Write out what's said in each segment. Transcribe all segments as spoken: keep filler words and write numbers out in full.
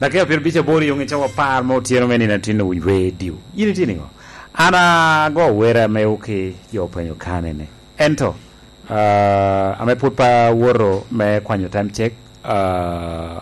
Lakini pia bicha bori yung chawa par mo tieno meni na tino we radio. Yini tini ngo. Ana go wera me okay yo penyo kanene. Ento uh ame put pa woro me kwanyo time check uh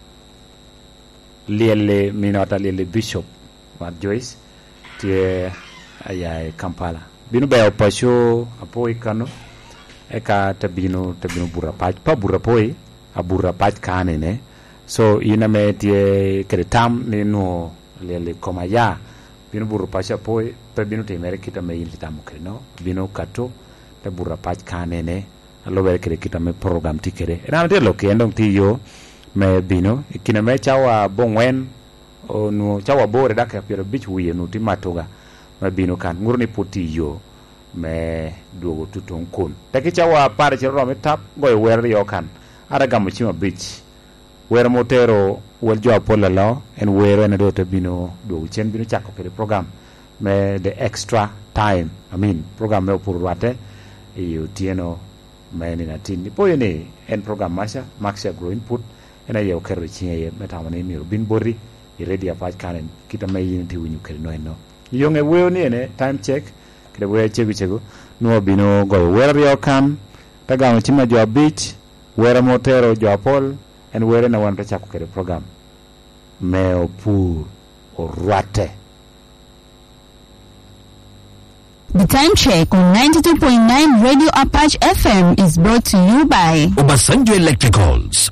liele minota liele bishop wat Joyce tie ayai Kampala. Binu ba opasho apo ikano eka tabino tabino bura paj pa bura poi abura paj kanene. So ina me tie kretam ni no lele komaya binu buru pasha poi pe binu te mere kita me yin kita mukrino binu kato te buru pach kanene allo bere kire kita me program tikere ina te lo kendo ti yo me binu kina me chawa bongwen o no chawa bore daka piro bich wiye no ti matoga me binu kan ngurni puti yo me duogo tutong kun te ki chawa pare chiro me tap goy wer yo kan ara gamu chima bich where motero wel jo apola law and where en do tabino do chen bino chako pere program me the extra time I mean program me pour wate e tieno me ni na tin po yene en program masha maxia grow input ena yo kero chinye metamane ni bin bori i ready apa kanen kita me yin ti winyu kero no no yonge we ni ne time check kede we chegu chegu no bino go where yo kan taga chima jo beach where motero jo apol and where na wan recha ko kere program meo pur orwate. The time check on ninety-two point nine Radio Apache F M is brought to you by Obasanjo Electricals.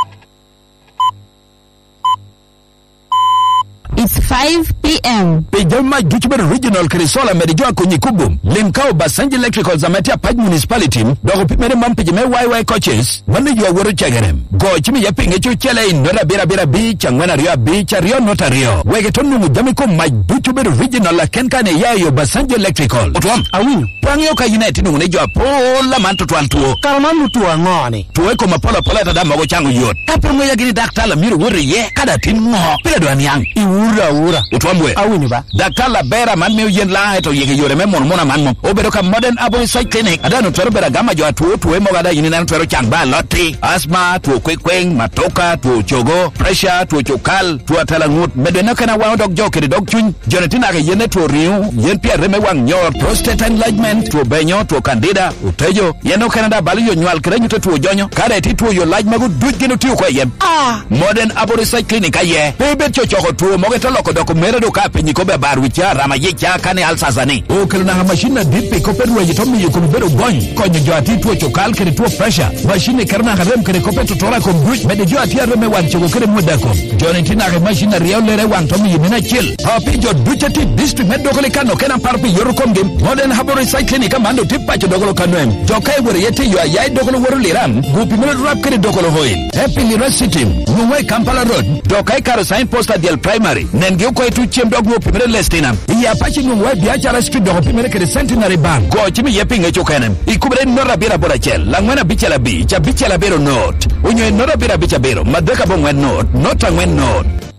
It's five p.m. Pejama Juchber Regional Krisola Merijua Kunyikubum. Limkao Basanji Electrical Zamatia Paj Municipality. Dogo Pimere Mampijime Y Y coaches. Manu you were chaganem. Go Chimi Yaping Echu Chele in Nora Bira Bira Beach and Wena Rio Beach Rio Nota Rio. Wegetonu Mujamiko my Juchber Regional Kenkane Yayo Basanji Electrical. Otwam Awin. Pangyoka United Nunejo Pola Manto Twantuo. Karamandu Tuangoni. Tueko Mapola Polata Damago Changu Yot. Kapunga Yagini Daktala Miru Wuri Ye. Kada Tinmo. Pira Yang. Ura ura utwambwe awini ba dakala bera man me yen la to yege yore me mon mona man mo obero ka modern abo site clinic adano twero bera gama jo atu to mo gada yini nan twero changba lotri asma to kwekweng matoka to chogo pressure to chokal to atala ngut medena kana wa dog jo kede dog chun jonetina ka yene to riu yen pia reme wang nyor prostate enlargement to benyo to candida utejo yeno canada bali yo nywal krenyu to to jonyo kare ti to yo large magu dujgino ti ko yem ah modern abo site clinic aye bebe chocho to mo loko doko mere do ka penyi ko be baru cha rama ye cha kane alsazani o kelna ha machine dippe ko peru ye to mi ko bero gon ko nyo jati to chokal kere to pressure machine karna ha rem kere ko peto tora ko buj me de jati rem wan cho kere moda ko jonetina ha machine riyo lere wan to mi mina chill ha pi jo duchati district me doko le kano kena parpi yoro kom dem modern habore cycling ka mando tippa cho doko kano em jo kai wore yete yo ayai doko woro liram gupi me rap kere doko hoil happy university nuwe Kampala road do kai karo sign posta del primary nenge ko etu chem dogwo pimere lestina ya pachi no wa bia chara street do pimere ke centenary bank ko chimi yepinga chokanem ikubere nora bira bora chel langwana bichala bi cha bichala bero note onyo nora bira bicha bero madaka bongwen note not angwen note